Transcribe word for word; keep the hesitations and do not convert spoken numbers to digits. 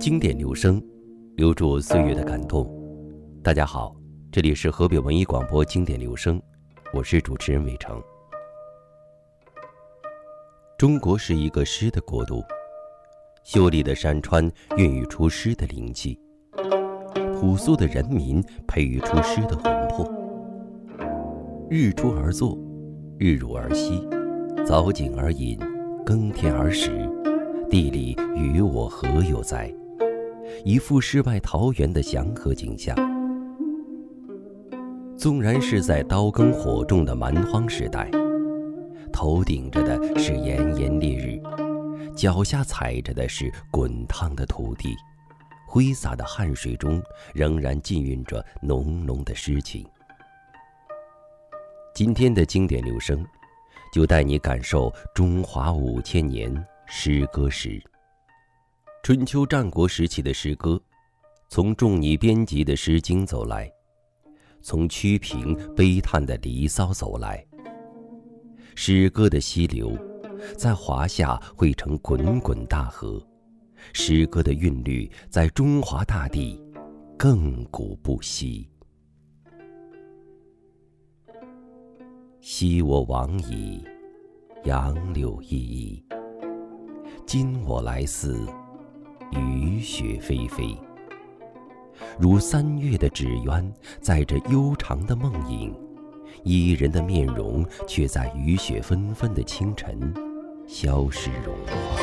经典留声，留住岁月的感动。大家好，这里是河北文艺广播经典留声，我是主持人伟成。中国是一个诗的国度，秀丽的山川孕育出诗的灵气，朴素的人民培育出诗的魂魄。日出而作，日入而息，早景而饮，耕田而食，地里与我何有哉？一副世外桃源的祥和景象。纵然是在刀耕火种的蛮荒时代，头顶着的是炎炎烈日，脚下踩着的是滚烫的土地，挥洒的汗水中仍然浸蕴着浓浓的诗情。今天的经典留声，就带你感受中华五千年诗歌史。春秋战国时期的诗歌，从仲尼编辑的《诗经》走来，从屈平悲叹的《离骚》走来。诗歌的溪流在华夏汇成滚滚大河，诗歌的韵律在中华大地亘古不息。昔我往矣，杨柳依依，今我来思，雨雪霏霏。如三月的纸鸢，载着悠长的梦影，伊人的面容却在雨雪纷纷的清晨消失融化。